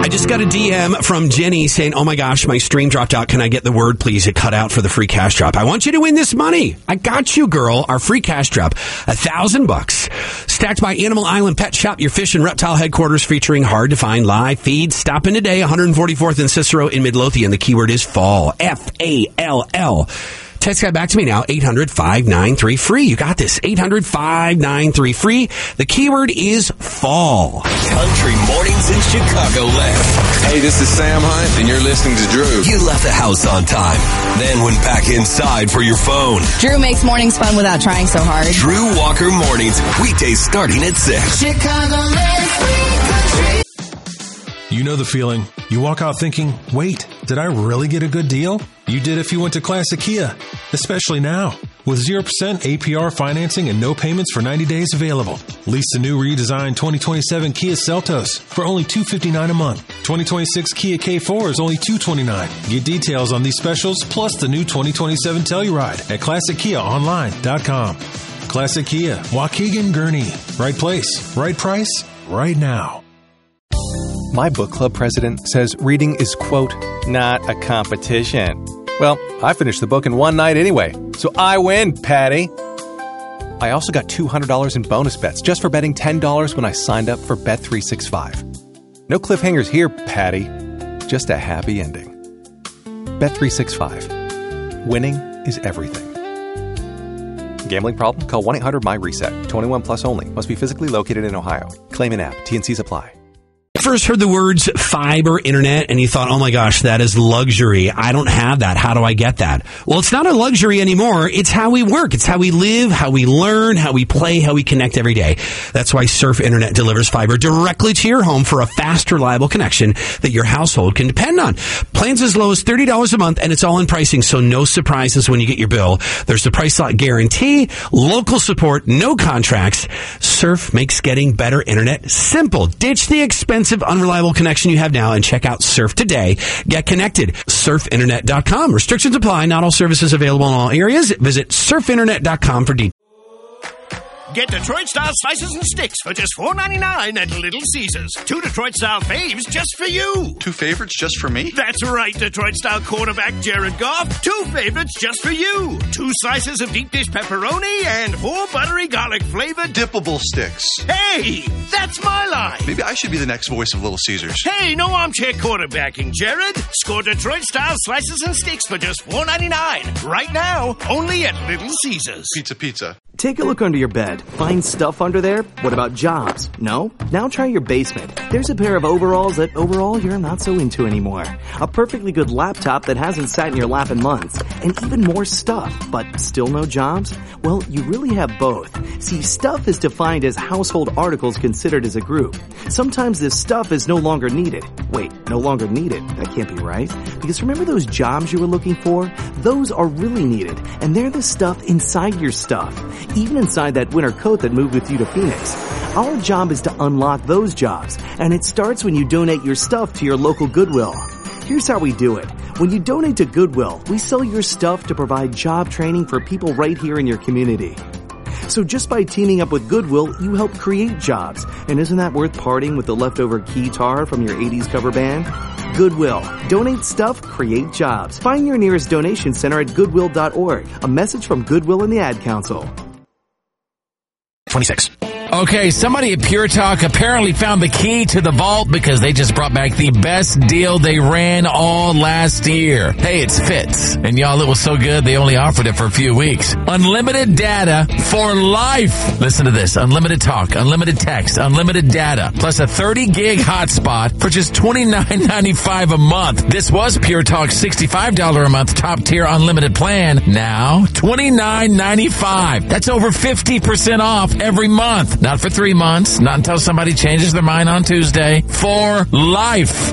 I just got a DM from Jenny saying, oh my gosh, my stream dropped out. Can I get the word, please? It cut out for the free cash drop. I want you to win this money. I got you, girl. Our free cash drop, $1,000. Stacked by Animal Island Pet Shop, your fish and reptile headquarters featuring hard-to-find live feeds. Stop in today, 144th and Cicero in Midlothian. The keyword is fall. F-A-L-L. Text that back to me now, 800-593-FREE. You got this, 800-593-FREE. The keyword is fall. Country mornings in Chicagoland. Hey, this is Sam Hunt, and you're listening to Drew. You left the house on time, then went back inside for your phone. Drew makes mornings fun without trying so hard. Drew Walker Mornings, weekdays starting at 6. Chicagoland's free country. You know the feeling. You walk out thinking, wait, did I really get a good deal? You did if you went to Classic Kia, especially now. With 0% APR financing and no payments for 90 days available. Lease the new redesigned 2027 Kia Seltos for only $259 a month. 2026 Kia K4 is only $229. Get details on these specials plus the new 2027 Telluride at ClassicKiaOnline.com. Classic Kia, Waukegan, Gurnee. Right place, right price, right now. My book club president says reading is, quote, not a competition. Well, I finished the book in one night anyway, so I win, Patty. I also got $200 in bonus bets just for betting $10 when I signed up for Bet365. No cliffhangers here, Patty. Just a happy ending. Bet365. Winning is everything. Gambling problem? Call 1-800-MY-RESET. 21 plus only. Must be physically located in Ohio. Claim an app. T&Cs apply. First heard the words fiber internet and you thought, oh my gosh, that is luxury. I don't have that. How do I get that? Well, it's not a luxury anymore. It's how we work. It's how we live, how we learn, how we play, how we connect every day. That's why Surf Internet delivers fiber directly to your home for a fast, reliable connection that your household can depend on. Plans as low as $30 a month, and it's all in pricing, so no surprises when you get your bill. There's the price lock guarantee, local support, no contracts. Surf makes getting better internet simple. Ditch the expensive, unreliable connection you have now and check out Surf today. Get connected. Surfinternet.com. Restrictions apply. Not all services available in all areas. Visit surfinternet.com for details. Get Detroit-style slices and sticks for just $4.99 at Little Caesars. 2 Detroit-style faves just for you. 2 favorites just for me? That's right, Detroit-style quarterback Jared Goff. 2 favorites just for you. 2 slices of deep dish pepperoni and 4 buttery garlic-flavored Dippable sticks. Hey, that's my line. Maybe I should be the next voice of Little Caesars. Hey, no armchair quarterbacking, Jared. Score Detroit-style slices and sticks for just $4.99. Right now, only at Little Caesars. Pizza. Take a look under your bed. Find stuff under there? What about jobs? No? Now try your basement. There's a pair of overalls that overall you're not so into anymore. A perfectly good laptop that hasn't sat in your lap in months. And even more stuff, but still no jobs? Well, you really have both. See, stuff is defined as household articles considered as a group. Sometimes this stuff is no longer needed. Wait, no longer needed? That can't be right. Because remember those jobs you were looking for? Those are really needed. And they're the stuff inside your stuff. Even inside that winter coat that moved with you to Phoenix. Our job is to unlock those jobs, and it starts when you donate your stuff to your local Goodwill. Here's how we do it. When you donate to Goodwill, we sell your stuff to provide job training for people right here in your community. So just by teaming up with Goodwill, you help create jobs. And isn't that worth parting with the leftover keytar from your 80s cover band? Goodwill. Donate stuff, create jobs. Find your nearest donation center at goodwill.org. A message from Goodwill and the Ad Council. 26. Okay, somebody at Pure Talk apparently found the key to the vault because they just brought back the best deal they ran all last year. Hey, it's Fitz. And y'all, it was so good, they only offered it for a few weeks. Unlimited data for life. Listen to this. Unlimited talk, unlimited text, unlimited data, plus a 30-gig hotspot for just $29.95 a month. This was Pure Talk's $65 a month top-tier unlimited plan. Now, $29.95. That's over 50% off every month. Not for 3 months, not until somebody changes their mind on Tuesday. For life.